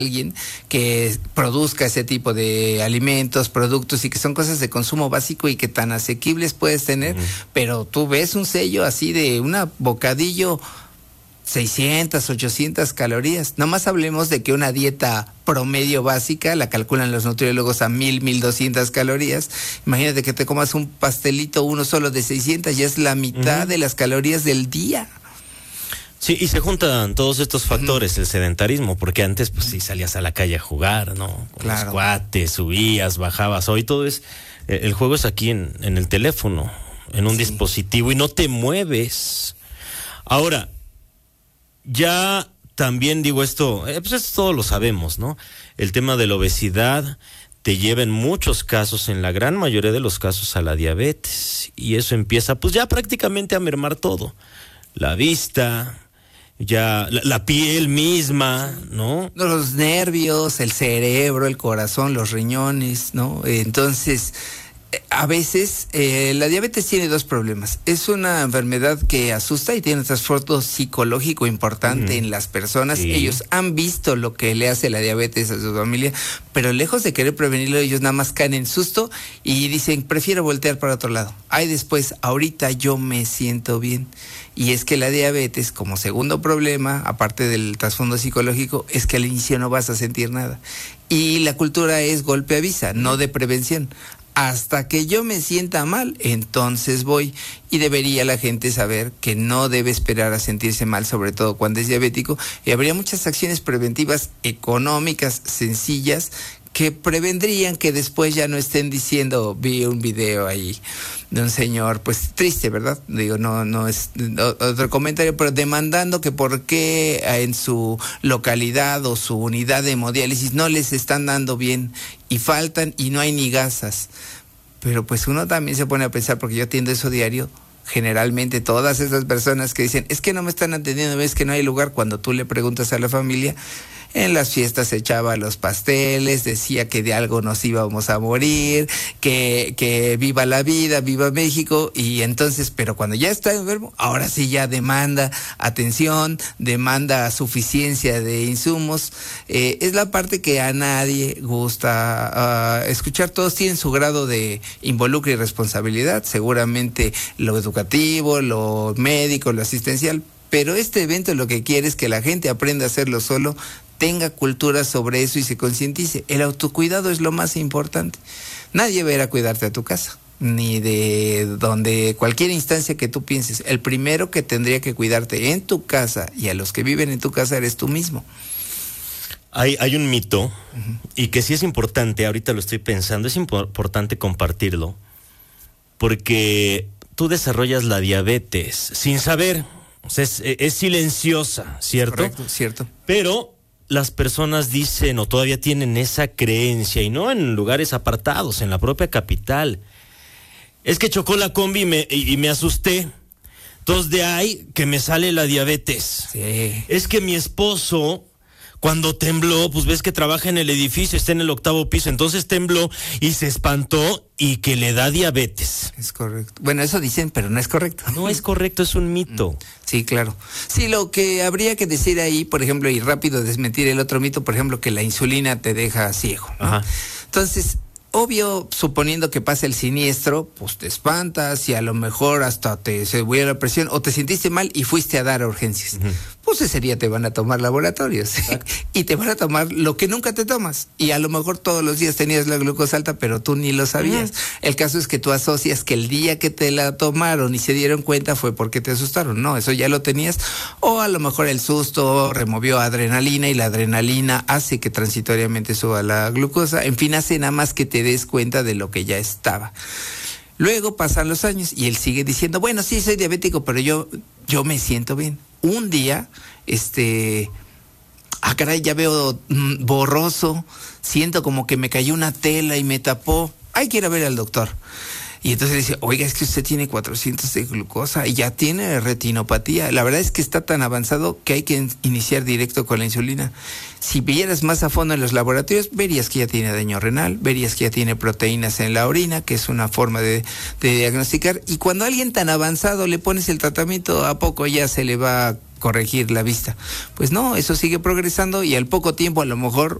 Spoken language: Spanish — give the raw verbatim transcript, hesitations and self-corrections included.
alguien que produzca ese tipo de alimentos, productos y que son cosas de consumo básico y que tan asequibles puedes tener, uh-huh. pero tú ves un sello así de una bocadillo, seiscientas, ochocientas calorías. Nomás hablemos de que una dieta promedio básica la calculan los nutriólogos a mil, mil doscientas calorías. Imagínate que te comas un pastelito uno solo de seiscientas, ya es la mitad uh-huh. de las calorías del día. Sí, y se juntan todos estos factores, el sedentarismo, porque antes pues sí salías a la calle a jugar, ¿no? Con claro. los cuates, subías, bajabas. Hoy todo es, el juego es aquí en, en el teléfono, en un sí. dispositivo, y no te mueves. Ahora, ya también digo esto, eh, pues esto todo lo sabemos, ¿no? El tema de la obesidad te lleva en muchos casos, en la gran mayoría de los casos, a la diabetes. Y eso empieza pues ya prácticamente a mermar todo. La vista, ya la, la piel misma, ¿no? Los nervios, el cerebro, el corazón, los riñones, ¿no? Entonces, a veces eh, la diabetes tiene dos problemas. Es una enfermedad que asusta y tiene un trasfondo psicológico importante mm. en las personas. Sí. Ellos han visto lo que le hace la diabetes a su familia, pero lejos de querer prevenirlo, ellos nada más caen en susto y dicen, prefiero voltear para otro lado. Ay, después, ahorita yo me siento bien. Y es que la diabetes, como segundo problema, aparte del trasfondo psicológico, es que al inicio no vas a sentir nada. Y la cultura es golpe avisa, no de prevención. Hasta que yo me sienta mal, entonces voy. Y debería la gente saber que no debe esperar a sentirse mal, sobre todo cuando es diabético. Y habría muchas acciones preventivas económicas, sencillas, que prevendrían que después ya no estén diciendo, vi un video ahí de un señor, pues triste, ¿verdad? Digo, no, no es no, otro comentario, pero demandando que por qué en su localidad o su unidad de hemodiálisis no les están dando bien y faltan y no hay ni gasas. Pero pues uno también se pone a pensar, porque yo atiendo eso diario, generalmente todas esas personas que dicen, es que no me están atendiendo, ves que no hay lugar, cuando tú le preguntas a la familia, en las fiestas se echaba los pasteles, decía que de algo nos íbamos a morir, que, que viva la vida, viva México, y entonces, pero cuando ya está enfermo, ahora sí ya demanda atención, demanda suficiencia de insumos. Eh, es la parte que a nadie gusta uh, escuchar. Todos tienen su grado de involucro y responsabilidad, seguramente lo educativo, lo médico, lo asistencial, pero este evento lo que quiere es que la gente aprenda a hacerlo solo, tenga cultura sobre eso y se concientice. El autocuidado es lo más importante. Nadie va a ir a cuidarte a tu casa, ni de donde cualquier instancia que tú pienses. El primero que tendría que cuidarte en tu casa y a los que viven en tu casa eres tú mismo. Hay, hay un mito, uh-huh. y que sí es importante, ahorita lo estoy pensando, es importante compartirlo, porque tú desarrollas la diabetes sin saber, o sea, es, es silenciosa, ¿cierto? Correcto, cierto. Pero las personas dicen o todavía tienen esa creencia, y no en lugares apartados, en la propia capital. Es que chocó la combi y me, y, y me asusté. Entonces de ahí que me sale la diabetes. Sí. Es que mi esposo, cuando tembló, pues ves que trabaja en el edificio, está en el octavo piso, entonces tembló y se espantó y que le da diabetes. Es correcto. Bueno, eso dicen, pero no es correcto. No es correcto, es un mito. Sí, claro. Sí, lo que habría que decir ahí, por ejemplo, y rápido desmentir el otro mito, por ejemplo, que la insulina te deja ciego, ¿no? Ajá. Entonces, obvio, suponiendo que pase el siniestro, pues te espantas y a lo mejor hasta te se subió la presión o te sentiste mal y fuiste a dar a urgencias. Uh-huh. Pues ese día te van a tomar laboratorios y te van a tomar lo que nunca te tomas. Y a lo mejor todos los días tenías la glucosa alta, pero tú ni lo sabías. Uh-huh. El caso es que tú asocias que el día que te la tomaron y se dieron cuenta fue porque te asustaron. No, eso ya lo tenías. O a lo mejor el susto removió adrenalina y la adrenalina hace que transitoriamente suba la glucosa. En fin, hace nada más que te des cuenta de lo que ya estaba. Luego pasan los años y él sigue diciendo, bueno, sí, soy diabético, pero yo, yo me siento bien. Un día, este, ah, caray, ya veo mm, borroso, siento como que me cayó una tela y me tapó. Hay que ir a ver al doctor. Y entonces dice, oiga, es que usted tiene cuatrocientos de glucosa y ya tiene retinopatía. La verdad es que está tan avanzado que hay que iniciar directo con la insulina. Si vieras más a fondo en los laboratorios, verías que ya tiene daño renal, verías que ya tiene proteínas en la orina, que es una forma de, de diagnosticar. Y cuando a alguien tan avanzado le pones el tratamiento, ¿a poco ya se le va a corregir la vista? Pues no, eso sigue progresando y al poco tiempo a lo mejor